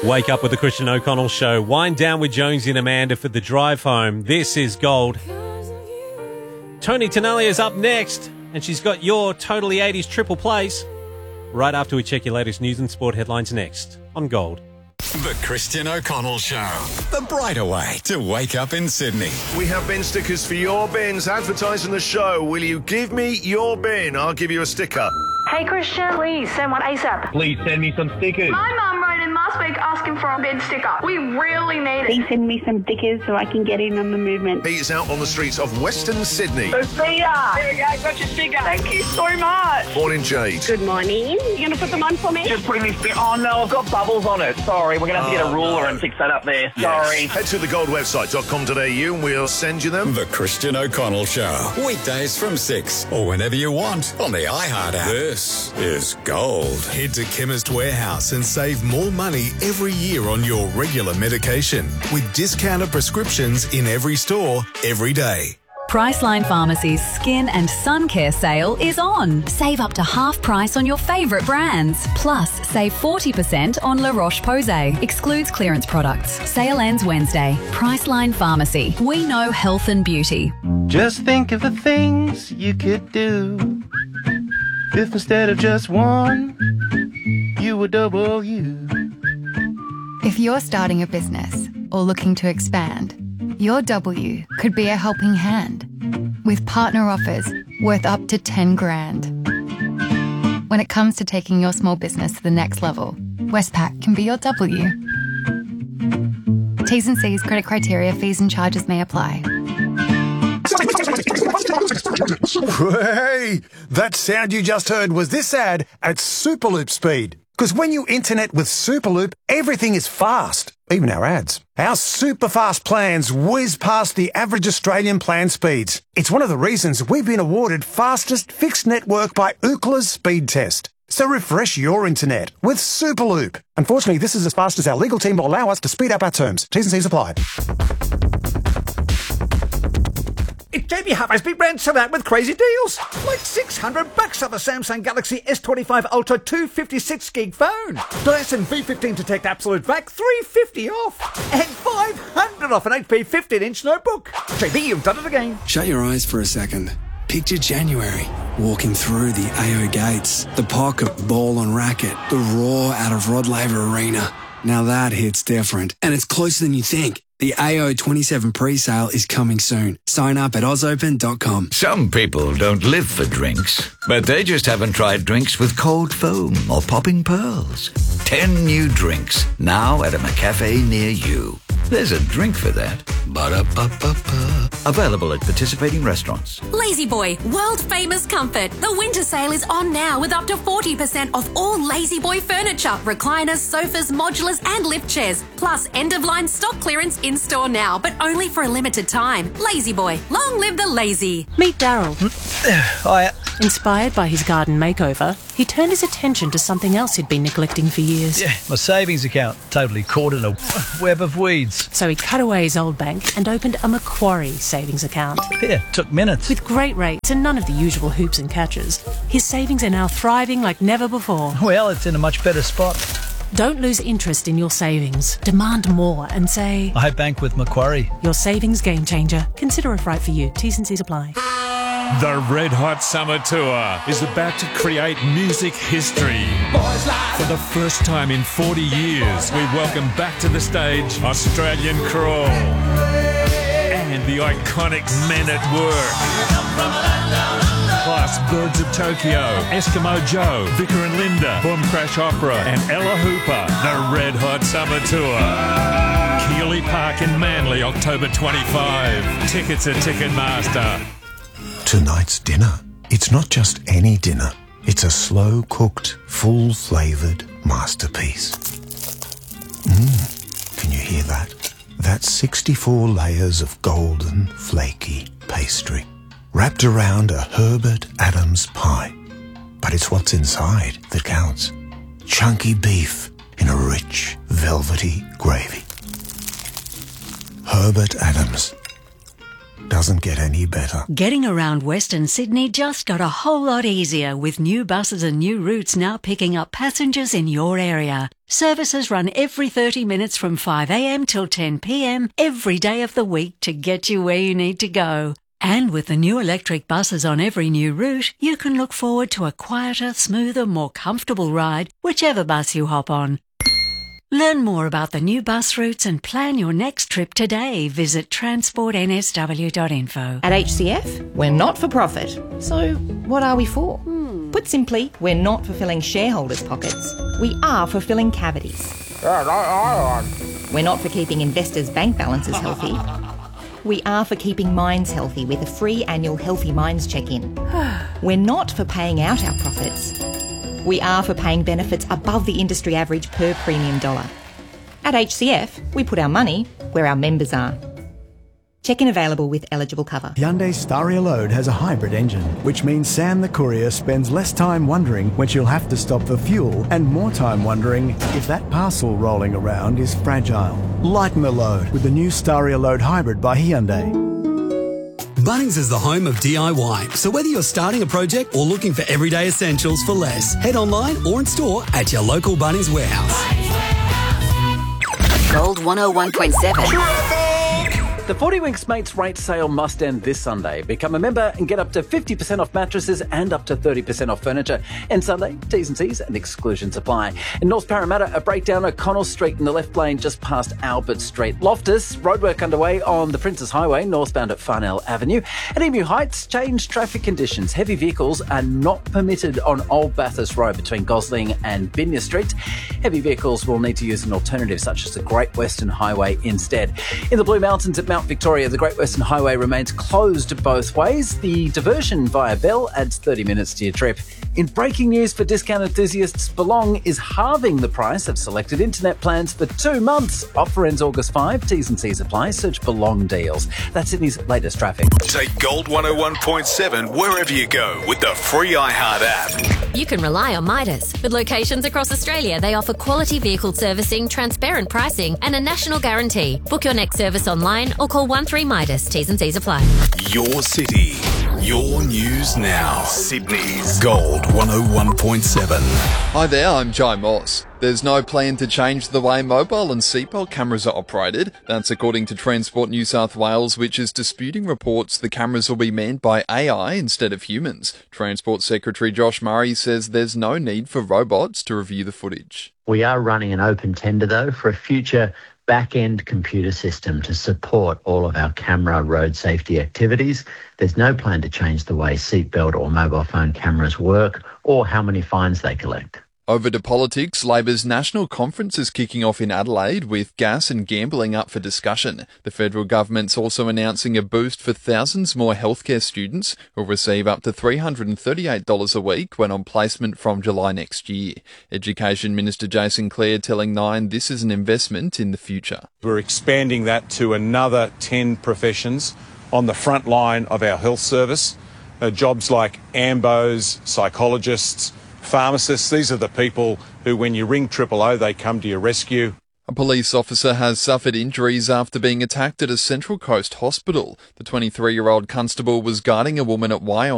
Wake up with the Christian O'Connell Show. Wind down with Jonesy and Amanda for the drive home. This is Gold. Tony Tonelli is up next, and she's got your Totally 80s triple plays. Right after we check your latest news and sport headlines next on Gold. The Christian O'Connell Show. The brighter way to wake up in Sydney. We have bin stickers for your bins advertising the show. Will you give me your bin? I'll give you a sticker. Hey Christian, please send one ASAP. Please send me some stickers. My mum wrote in last week asking for a bin sticker. We really need it. Please send me some stickers so I can get in on the movement. He's out on the streets of Western Sydney. Sophia! There we go, got your sticker. Thank you so much. Morning, Jade. Good morning. You going to put them on for me? Just putting this bit. Oh no, I've got bubbles on it. Sorry, we're going to have to get a ruler and fix that up there. Sorry. Yes. Head to thegoldwebsite.com.au and we'll send you them. The Christian O'Connell Show. Weekdays from 6 or whenever you want on the iHeart app. This is Gold. Head to Chemist Warehouse and save more money every year on your regular medication with discounted prescriptions in every store, every day. Priceline Pharmacy's Skin and Sun Care sale is on. Save up to half price on your favourite brands. Plus, save 40% on La Roche-Posay. Excludes clearance products. Sale ends Wednesday. Priceline Pharmacy. We know health and beauty. Just think of the things you could do if instead of just one, you were double you. If you're starting a business or looking to expand, your W could be a helping hand with partner offers worth up to 10 grand. When it comes to taking your small business to the next level, Westpac can be your W. T's and C's, credit criteria, fees and charges may apply. Hey, that sound you just heard was this ad at Superloop speed. Because when you internet with Superloop, everything is fast, even our ads. Our super fast plans whiz past the average Australian plan speeds. It's one of the reasons we've been awarded fastest fixed network by Ookla's speed test. So refresh your internet with Superloop. Unfortunately, this is as fast as our legal team will allow us to speed up our terms. T's and C's apply. It's Jamie Harper's big brand sell out with crazy deals. Like $600 on the Samsung Galaxy S25 Ultra 256 gig phone. Dyson V15 Detect Absolute Vac $350 off. And $500 off an HP 15-inch notebook. JB, you've done it again. Shut your eyes for a second. Picture January, walking through the AO gates, the pocket ball on racket, the roar out of Rod Laver Arena. Now that hits different, and it's closer than you think. The AO 27 pre-sale is coming soon. Sign up at ausopen.com. Some people don't live for drinks, but they just haven't tried drinks with cold foam or popping pearls. 10 new drinks, now at a McCafe near you. There's a drink for that. Ba-da-ba-ba-ba. Available at participating restaurants. Lazy Boy, world famous comfort. The winter sale is on now with up to 40% off all Lazy Boy furniture, recliners, sofas, modulars and lift chairs. Plus end-of-line stock clearance in-store now, but only for a limited time. Lazy Boy, long live the lazy. Meet Daryl. Inspired by his garden makeover, he turned his attention to something else he'd been neglecting for years. Yeah, my savings account, totally caught in a web of weeds. So he cut away his old bank and opened a Macquarie savings account. Yeah, took minutes. With great rates and none of the usual hoops and catches, his savings are now thriving like never before. Well, it's in a much better spot. Don't lose interest in your savings. Demand more and say, I bank with Macquarie. Your savings game changer. Consider if right for you. T's and C's apply. The Red Hot Summer Tour is about to create music history. For the first time in 40 years, we welcome back to the stage Australian Crawl and the iconic Men at Work. Plus Birds of Tokyo, Eskimo Joe, Vicar and Linda, Boom Crash Opera and Ella Hooper. The Red Hot Summer Tour. Keeley Park in Manly, October 25. Tickets at Ticketmaster. Tonight's dinner. It's not just any dinner. It's a slow-cooked, full-flavoured masterpiece. Can you hear that? That's 64 layers of golden, flaky pastry, wrapped around a Herbert Adams pie. But it's what's inside that counts. Chunky beef in a rich, velvety gravy. Herbert Adams. doesn't get any better. Getting around Western Sydney just got a whole lot easier with new buses and new routes now picking up passengers in your area. Services run every 30 minutes from 5 a.m. till 10 p.m. every day of the week to get you where you need to go. And with the new electric buses on every new route, you can look forward to a quieter, smoother, more comfortable ride, whichever bus you hop on. Learn more about the new bus routes and plan your next trip today. Visit transportnsw.info. At HCF, we're not for profit. So what are we for? Put simply, we're not for filling shareholders' pockets. We are for filling cavities. We're not for keeping investors' bank balances healthy. We are for keeping minds healthy with a free annual Healthy Minds check-in. We're not for paying out our profits. We are for paying benefits above the industry average per premium dollar. At HCF, we put our money where our members are. Check-in available with eligible cover. Hyundai Staria Load has a hybrid engine, which means Sam the courier spends less time wondering when she'll have to stop for fuel and more time wondering if that parcel rolling around is fragile. Lighten the load with the new Staria Load Hybrid by Hyundai. Bunnings is the home of DIY, so whether you're starting a project or looking for everyday essentials for less, head online or in store at your local Bunnings warehouse. Gold 101.7. The 40 Winks Mates rate sale must end this Sunday. Become a member and get up to 50% off mattresses and up to 30% off furniture. And Sunday, T's and C's and exclusions apply. In North Parramatta, a breakdown O'Connell Street in the left lane just past Albert Street. Loftus, roadwork underway on the Princes Highway, northbound at Farnell Avenue. At Emu Heights, changed traffic conditions. Heavy vehicles are not permitted on Old Bathurst Road between Gosling and Binya Street. Heavy vehicles will need to use an alternative such as the Great Western Highway instead. In the Blue Mountains at Mount Victoria, the Great Western Highway remains closed both ways. The diversion via Bell adds 30 minutes to your trip. In breaking news for discount enthusiasts, Belong is halving the price of selected internet plans for 2 months. Offer ends August 5. T's and C's apply. Search Belong deals. That's Sydney's latest traffic. Take Gold 101.7 wherever you go with the free iHeart app. You can rely on Midas. With locations across Australia, they offer quality vehicle servicing, transparent pricing, and a national guarantee. Book your next service online or call 13 Midas. T's and C's apply. Your city, your news now. Sydney's Gold 101.7. Hi there, I'm Jai Moss. There's no plan to change the way mobile and seatbelt cameras are operated. That's according to Transport New South Wales, which is disputing reports the cameras will be manned by AI instead of humans. Transport Secretary Josh Murray says there's no need for robots to review the footage. We are running an open tender, though, for a future back-end computer system to support all of our camera road safety activities. There's no plan to change the way seatbelt or mobile phone cameras work or how many fines they collect. Over to politics, Labor's national conference is kicking off in Adelaide with gas and gambling up for discussion. The federal government's also announcing a boost for thousands more healthcare students who'll receive up to $338 a week when on placement from July next year. Education Minister Jason Clare telling Nine this is an investment in the future. We're expanding that to another 10 professions on the front line of our health service. Jobs like AMBOs, psychologists, pharmacists, these are the people who, when you ring 000, they come to your rescue. A police officer has suffered injuries after being attacked at a Central Coast hospital. The 23-year-old constable was guarding a woman at Wyong